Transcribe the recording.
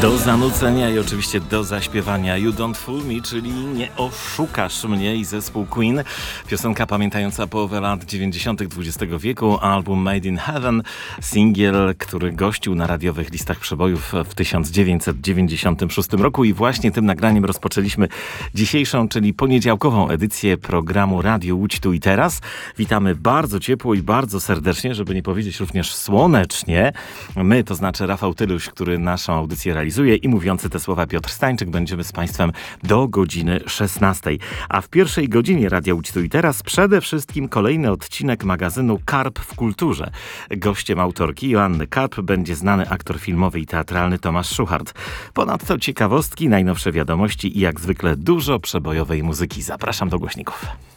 Do zanucenia i oczywiście do zaśpiewania You Don't Fool Me, czyli Nie oszukasz mnie, i zespół Queen. Piosenka pamiętająca połowę lat 90. XX wieku, album Made in Heaven, singiel, który gościł na radiowych listach przebojów w 1996 roku i właśnie tym nagraniem rozpoczęliśmy dzisiejszą, czyli poniedziałkową edycję programu Radio Łódź Tu i Teraz. Witamy bardzo ciepło i bardzo serdecznie, żeby nie powiedzieć również słonecznie. My, to znaczy Rafał Tyluś, który naszą audycję realizuje, i mówiący te słowa Piotr Stańczyk, będziemy z Państwem do godziny 16. A w pierwszej godzinie Radia Łódź Tu i Teraz przede wszystkim kolejny odcinek magazynu Karp w kulturze. Gościem autorki Joanny Karp będzie znany aktor filmowy i teatralny Tomasz Szuchart. Ponadto ciekawostki, najnowsze wiadomości i jak zwykle dużo przebojowej muzyki. Zapraszam do głośników.